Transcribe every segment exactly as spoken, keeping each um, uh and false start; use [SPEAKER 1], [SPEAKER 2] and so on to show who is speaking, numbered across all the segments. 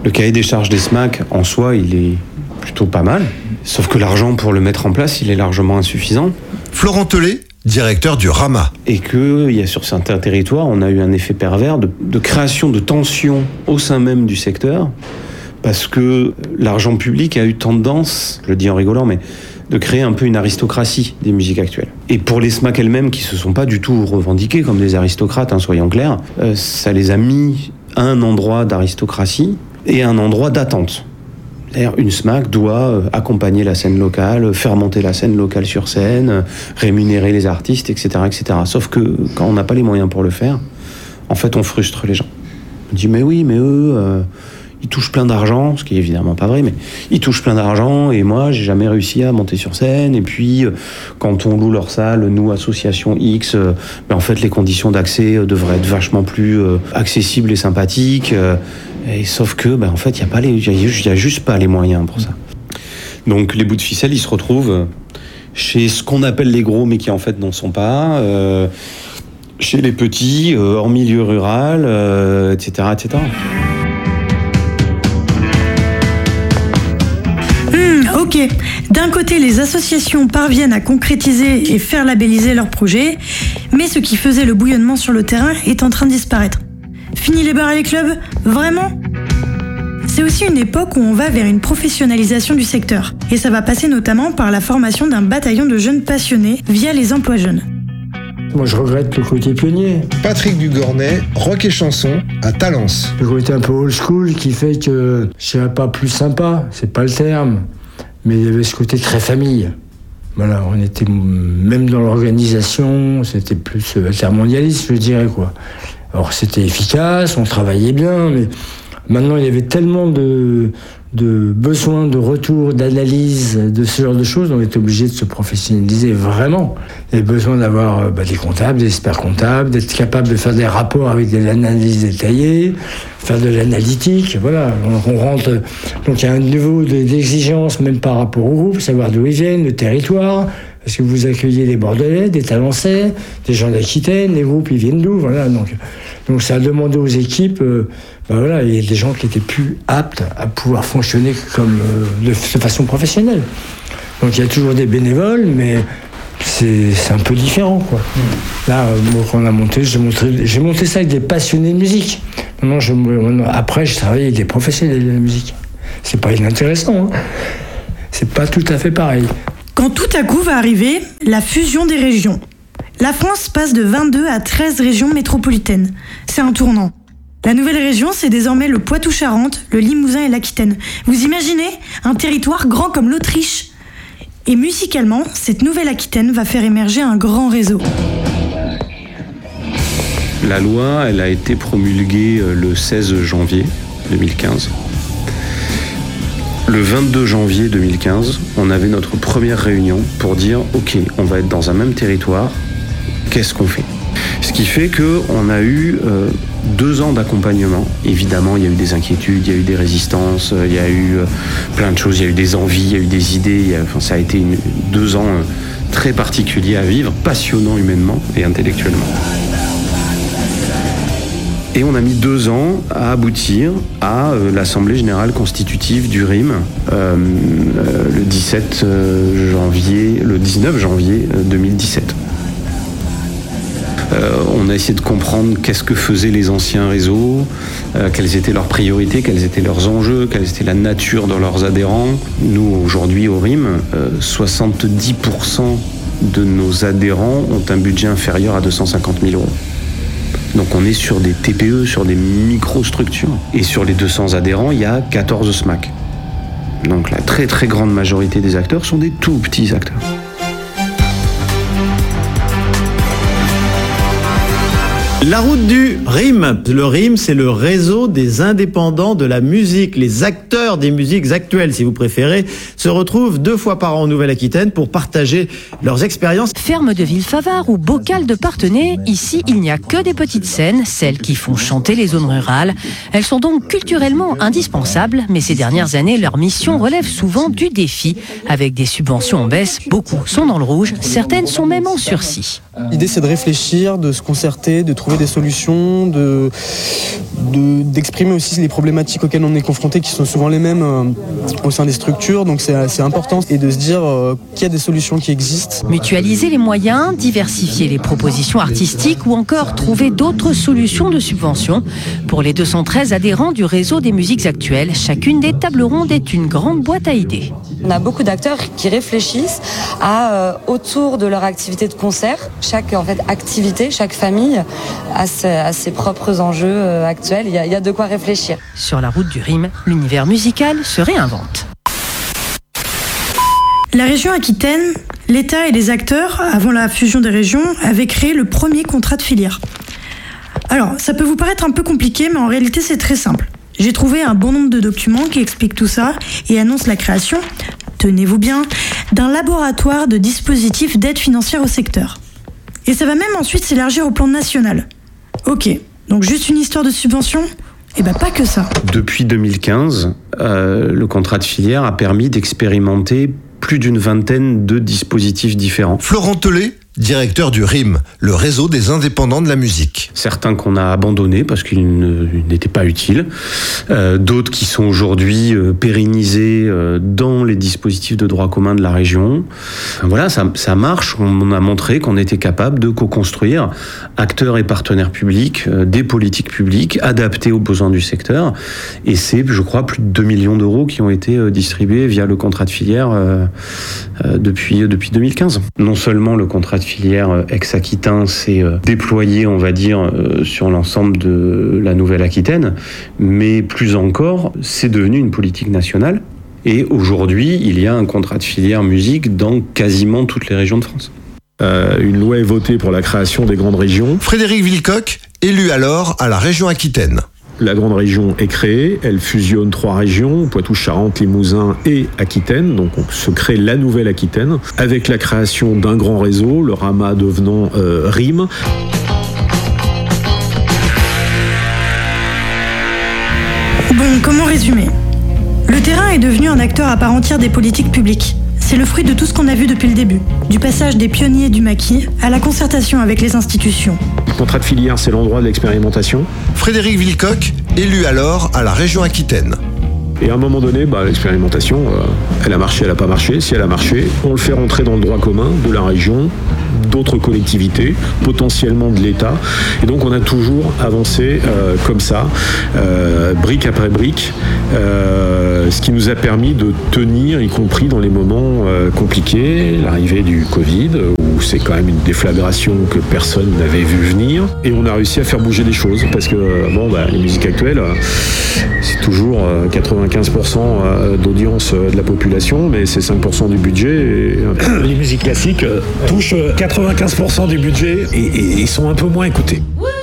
[SPEAKER 1] Le cahier des charges des SMAC, en soi, il est plutôt pas mal. Sauf que l'argent pour le mettre en place, il est largement insuffisant.
[SPEAKER 2] Florent Tellet, directeur du RAMA.
[SPEAKER 1] Et qu'il y a sur certains territoires, on a eu un effet pervers de, de création de tensions au sein même du secteur, parce que l'argent public a eu tendance, je le dis en rigolant, mais de créer un peu une aristocratie des musiques actuelles. Et pour les SMAC elles-mêmes, qui se sont pas du tout revendiquées comme des aristocrates, hein, soyons clairs, euh, ça les a mis à un endroit d'aristocratie et à un endroit d'attente. C'est-à-dire, une SMAC doit accompagner la scène locale, faire monter la scène locale sur scène, rémunérer les artistes, et cetera, et cetera. Sauf que quand on n'a pas les moyens pour le faire, en fait, on frustre les gens. On dit, mais oui, mais eux, euh, ils touchent plein d'argent, ce qui est évidemment pas vrai, mais ils touchent plein d'argent, et moi, j'ai jamais réussi à monter sur scène. Et puis, euh, quand on loue leur salle, nous, association X, euh, ben, en fait, les conditions d'accès euh, devraient être vachement plus euh, accessibles et sympathiques. Euh, Et sauf que, ben, en fait, il n'y a, pas les, y a juste pas les moyens pour ça. Donc les bouts de ficelle, ils se retrouvent chez ce qu'on appelle les gros, mais qui en fait n'en sont pas, euh, chez les petits, euh, en milieu rural, euh, et cetera, et cetera.
[SPEAKER 3] Mmh, ok. D'un côté, les associations parviennent à concrétiser et faire labelliser leurs projets, mais ce qui faisait le bouillonnement sur le terrain est en train de disparaître. Fini les bars et les clubs ? Vraiment ? C'est aussi une époque où on va vers une professionnalisation du secteur. Et ça va passer notamment par la formation d'un bataillon de jeunes passionnés via les emplois jeunes.
[SPEAKER 4] Moi, je regrette le côté pionnier.
[SPEAKER 2] Patrick Dugornet, rock et chanson à Talence.
[SPEAKER 4] Le côté un peu old school qui fait que, je dirais pas plus sympa, c'est pas le terme, mais il y avait ce côté très famille. Voilà, on était, même dans l'organisation, c'était plus intermondialiste, je dirais, quoi. Alors c'était efficace, on travaillait bien, mais maintenant il y avait tellement de, de besoins de retour, d'analyse, de ce genre de choses, on était obligé de se professionnaliser vraiment. Il y avait besoin d'avoir bah, des comptables, des experts comptables, d'être capable de faire des rapports avec de l'analyse détaillée, faire de l'analytique, voilà. On, on rentre, donc il y a un niveau d'exigence même par rapport au groupe, savoir d'où ils viennent, le territoire. Parce que vous accueillez des Bordelais, des Talençais, des gens d'Aquitaine, les groupes ils viennent d'où, voilà. Donc, donc ça a demandé aux équipes, euh, ben voilà, il y a des gens qui étaient plus aptes à pouvoir fonctionner comme euh, de, de façon professionnelle. Donc il y a toujours des bénévoles, mais c'est, c'est un peu différent, quoi. Là, euh, moi, quand on a monté, j'ai monté, j'ai monté ça avec des passionnés de musique. Maintenant, je, après, je travaille avec des professionnels de la musique. C'est pas inintéressant, hein. C'est pas tout à fait pareil.
[SPEAKER 3] Quand tout à coup va arriver la fusion des régions. La France passe de vingt-deux à treize régions métropolitaines. C'est un tournant. La nouvelle région, c'est désormais le Poitou-Charentes, le Limousin et l'Aquitaine. Vous imaginez un territoire grand comme l'Autriche ? Et musicalement, cette nouvelle Aquitaine va faire émerger un grand réseau.
[SPEAKER 1] La loi, elle a été promulguée le seize janvier deux mille quinze. Le vingt-deux janvier deux mille quinze, on avait notre première réunion pour dire « Ok, on va être dans un même territoire, qu'est-ce qu'on fait ?» Ce qui fait qu'on a eu euh, deux ans d'accompagnement. Évidemment, il y a eu des inquiétudes, il y a eu des résistances, il y a eu euh, plein de choses, il y a eu des envies, il y a eu des idées. Il y a, enfin, ça a été une, deux ans euh, très particuliers à vivre, passionnants humainement et intellectuellement. Et on a mis deux ans à aboutir à euh, l'Assemblée Générale Constitutive du R I M euh, euh, le dix-sept janvier, le dix-neuf janvier deux mille dix-sept. Euh, on a essayé de comprendre qu'est-ce que faisaient les anciens réseaux, euh, quelles étaient leurs priorités, quels étaient leurs enjeux, quelle était la nature de leurs adhérents. Nous, aujourd'hui, au R I M, euh, soixante-dix pour cent de nos adhérents ont un budget inférieur à deux cent cinquante mille euros. Donc on est sur des T P E, sur des microstructures. Et sur les deux cents adhérents, il y a quatorze SMAC. Donc la très très grande majorité des acteurs sont des tout petits acteurs.
[SPEAKER 5] La route du R I M. Le R I M, c'est le réseau des indépendants de la musique. Les acteurs des musiques actuelles, si vous préférez, se retrouvent deux fois par an en Nouvelle-Aquitaine pour partager leurs expériences.
[SPEAKER 6] Ferme de Villefavard ou bocal de Parthenay, ici, il n'y a que des petites scènes, celles qui font chanter les zones rurales. Elles sont donc culturellement indispensables, mais ces dernières années, leur mission relève souvent du défi. Avec des subventions en baisse, beaucoup sont dans le rouge, certaines sont même en sursis.
[SPEAKER 7] L'idée, c'est de réfléchir, de se concerter, de trouver des solutions, de, de, d'exprimer aussi les problématiques auxquelles on est confronté, qui sont souvent les mêmes euh, au sein des structures. Donc c'est, c'est important et de se dire euh, qu'il y a des solutions qui existent.
[SPEAKER 6] Mutualiser les moyens, diversifier les propositions artistiques ou encore trouver d'autres solutions de subvention. Pour les deux cent treize adhérents du réseau des musiques actuelles, chacune des tables rondes est une grande boîte à idées.
[SPEAKER 8] On a beaucoup d'acteurs qui réfléchissent à, euh, autour de leur activité de concert. Chaque en fait, activité, chaque famille a ses, a ses propres enjeux euh, actuels. Il y, a, il y a de quoi réfléchir.
[SPEAKER 6] Sur la route du Rhim, l'univers musical se réinvente.
[SPEAKER 3] La région Aquitaine, l'État et les acteurs, avant la fusion des régions, avaient créé le premier contrat de filière. Alors, ça peut vous paraître un peu compliqué, mais en réalité c'est très simple. J'ai trouvé un bon nombre de documents qui expliquent tout ça et annoncent la création, tenez-vous bien, d'un laboratoire de dispositifs d'aide financière au secteur. Et ça va même ensuite s'élargir au plan national. Ok, donc juste une histoire de subvention ? Eh ben pas que ça.
[SPEAKER 1] Depuis deux mille quinze, euh, le contrat de filière a permis d'expérimenter plus d'une vingtaine de dispositifs différents.
[SPEAKER 2] Florent Tellet, directeur du R I M, le réseau des indépendants de la musique.
[SPEAKER 1] Certains qu'on a abandonnés parce qu'ils ne, n'étaient pas utiles, euh, d'autres qui sont aujourd'hui euh, pérennisés euh, dans les dispositifs de droit commun de la région. Enfin, voilà, ça, ça marche. On a montré qu'on était capable de co-construire, acteurs et partenaires publics, euh, des politiques publiques adaptées aux besoins du secteur. Et c'est, je crois, plus de deux millions d'euros qui ont été euh, distribués via le contrat de filière euh, euh, depuis, depuis deux mille quinze. Non seulement le contrat de filière ex-Aquitain s'est déployé, on va dire, sur l'ensemble de la Nouvelle-Aquitaine, mais plus encore, c'est devenu une politique nationale. Et aujourd'hui, il y a un contrat de filière musique dans quasiment toutes les régions de France.
[SPEAKER 9] Euh, une loi est votée pour la création des grandes régions.
[SPEAKER 2] Frédéric Villecoq, élu alors à la région Aquitaine.
[SPEAKER 9] La grande région est créée, elle fusionne trois régions, Poitou-Charentes, Limousin et Aquitaine, donc on se crée la Nouvelle-Aquitaine, avec la création d'un grand réseau, le RAMA devenant euh, R I M.
[SPEAKER 3] Bon, comment résumer ? Le terrain est devenu un acteur à part entière des politiques publiques. C'est le fruit de tout ce qu'on a vu depuis le début, du passage des pionniers du maquis à la concertation avec les institutions.
[SPEAKER 9] Le contrat de filière, c'est l'endroit de l'expérimentation.
[SPEAKER 2] Frédéric Villecoq, élu alors à la région Aquitaine.
[SPEAKER 9] Et à un moment donné, bah, l'expérimentation, euh, elle a marché, elle n'a pas marché. Si elle a marché, on le fait rentrer dans le droit commun de la région, d'autres collectivités, potentiellement de l'État. Et donc on a toujours avancé euh, comme ça, euh, brique après brique, euh, ce qui nous a permis de tenir, y compris dans les moments euh, compliqués, l'arrivée du Covid, où c'est quand même une déflagration que personne n'avait vu venir. Et on a réussi à faire bouger les choses, parce que bon, bah, les musiques actuelles, c'est toujours euh, quatre-vingt-quinze pour cent d'audience de la population, mais c'est cinq pour cent du budget. Et les musiques classiques euh, touchent quatre-vingt-quinze pour cent du budget et, et, et sont un peu moins écoutées.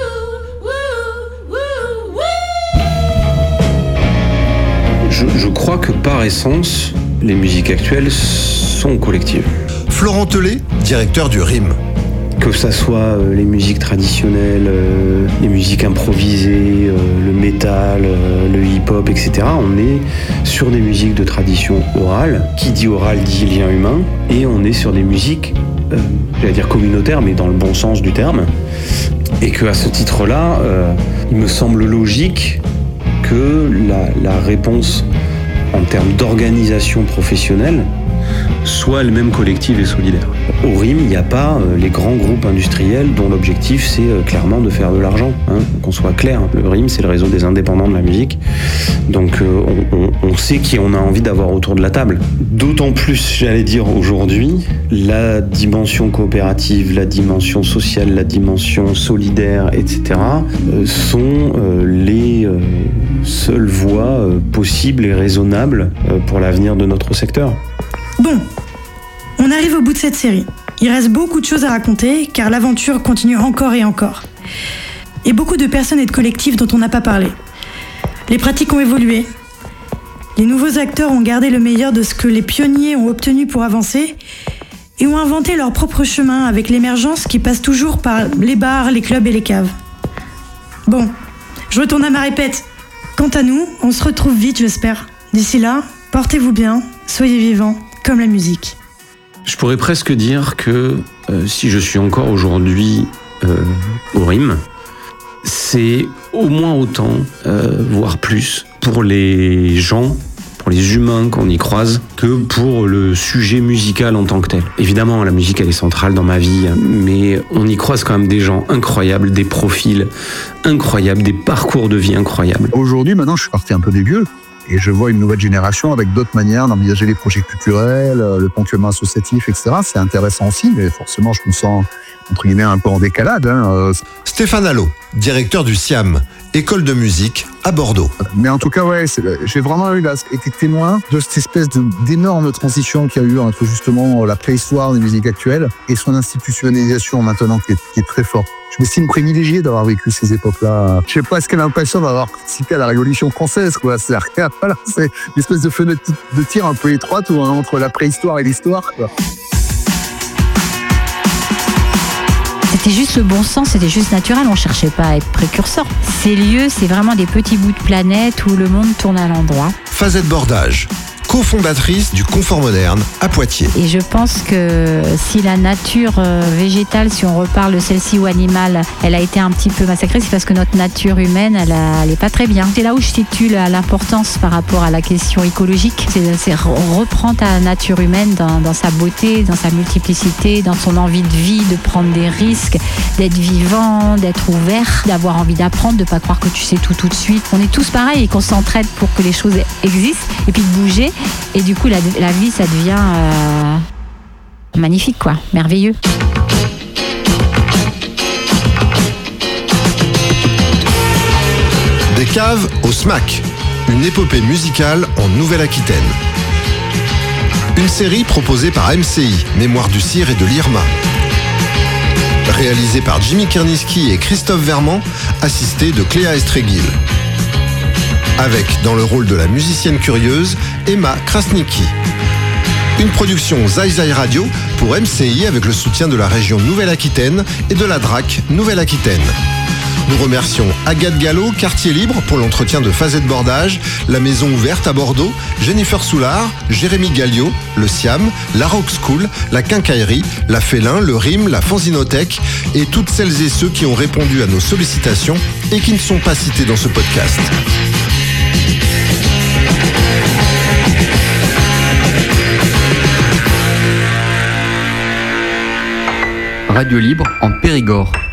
[SPEAKER 1] Je, je crois que par essence, les musiques actuelles sont collectives.
[SPEAKER 2] Florent Tellet, directeur du R I M.
[SPEAKER 1] Que ça soit euh, les musiques traditionnelles, euh, les musiques improvisées, euh, le métal, euh, le hip-hop, et cetera. On est sur des musiques de tradition orale. Qui dit orale dit lien humain. Et on est sur des musiques, euh, j'allais dire communautaires, mais dans le bon sens du terme. Et qu'à ce titre-là, euh, il me semble logique que la, la réponse en termes d'organisation professionnelle soit elle-même collective et solidaire. Au R I M, il n'y a pas euh, les grands groupes industriels dont l'objectif c'est euh, clairement de faire de l'argent, hein, qu'on soit clair. Le R I M, c'est le réseau des indépendants de la musique. Donc euh, on, on, on sait qui on a envie d'avoir autour de la table. D'autant plus, j'allais dire aujourd'hui, la dimension coopérative, la dimension sociale, la dimension solidaire, et cetera euh, sont euh, les euh, seules voies euh, possibles et raisonnables euh, pour l'avenir de notre secteur.
[SPEAKER 3] Bon, on arrive au bout de cette série. Il reste beaucoup de choses à raconter, car l'aventure continue encore et encore. Et beaucoup de personnes et de collectifs dont on n'a pas parlé. Les pratiques ont évolué. Les nouveaux acteurs ont gardé le meilleur de ce que les pionniers ont obtenu pour avancer et ont inventé leur propre chemin avec l'émergence qui passe toujours par les bars, les clubs et les caves. Bon, je retourne à ma répète. Quant à nous, on se retrouve vite, j'espère. D'ici là, portez-vous bien, soyez vivants. Comme la musique.
[SPEAKER 1] Je pourrais presque dire que euh, si je suis encore aujourd'hui euh, au R I M, c'est au moins autant, euh, voire plus, pour les gens, pour les humains qu'on y croise, que pour le sujet musical en tant que tel. Évidemment, la musique, elle est centrale dans ma vie, mais on y croise quand même des gens incroyables, des profils incroyables, des parcours de vie incroyables.
[SPEAKER 10] Aujourd'hui, maintenant, je suis parti un peu des vieux. Et je vois une nouvelle génération avec d'autres manières d'envisager les projets culturels, le ponctuellement associatif, et cetera. C'est intéressant aussi, mais forcément, je me sens, entre guillemets, un peu en décalade. Hein.
[SPEAKER 2] Stéphane Allot, directeur du SIAM, école de musique à Bordeaux.
[SPEAKER 10] Mais en tout cas, ouais, c'est, j'ai vraiment eu là, été témoin de cette espèce de, d'énorme transition qu'il y a eu entre justement la préhistoire des musiques actuelles et son institutionnalisation maintenant qui est, qui est très forte. Je m'estime privilégié d'avoir vécu ces époques-là. Je sais pas, est-ce qu'elle a l'impression d'avoir participé à la Révolution française, quoi. C'est, voilà, c'est une espèce de fenêtre de tir un peu étroite entre la préhistoire et l'histoire, quoi.
[SPEAKER 11] C'était juste le bon sens, c'était juste naturel, on cherchait pas à être précurseur. Ces lieux, c'est vraiment des petits bouts de planète où le monde tourne à l'endroit.
[SPEAKER 2] Fazette Bordage, cofondatrice du Confort Moderne à Poitiers.
[SPEAKER 11] Et je pense que si la nature végétale, si on reparle de celle-ci ou animale, elle a été un petit peu massacrée, c'est parce que notre nature humaine, elle, a, elle est pas très bien. C'est là où je situe l'importance par rapport à la question écologique. C'est, c'est reprendre ta nature humaine dans, dans sa beauté, dans sa multiplicité, dans son envie de vie, de prendre des risques, d'être vivant, d'être ouvert, d'avoir envie d'apprendre, de pas croire que tu sais tout tout de suite. On est tous pareils et qu'on s'entraide pour que les choses existent et puis de bouger. Et du coup, la, la vie, ça devient euh, magnifique, quoi, merveilleux.
[SPEAKER 2] Des caves au S M A C, une épopée musicale en Nouvelle-Aquitaine. Une série proposée par M C I, Mémoire du Cire et de l'Irma. Réalisée par Jimmy Kerniski et Christophe Vermand, assisté de Cléa Estréguil. Avec, dans le rôle de la musicienne curieuse, Emma Krasniki. Une production Zai Zai Radio pour M C I avec le soutien de la région Nouvelle-Aquitaine et de la D R A C Nouvelle-Aquitaine. Nous remercions Agathe Gallo, Quartier Libre pour l'entretien de Fazette Bordage, la Maison Ouverte à Bordeaux, Jennifer Soulard, Jérémy Galliot, le SIAM, la Rock School, la Quincaillerie, la Félin, le R I M, la Fanzinothèque et toutes celles et ceux qui ont répondu à nos sollicitations et qui ne sont pas cités dans ce podcast.
[SPEAKER 12] Radio Libre en Périgord.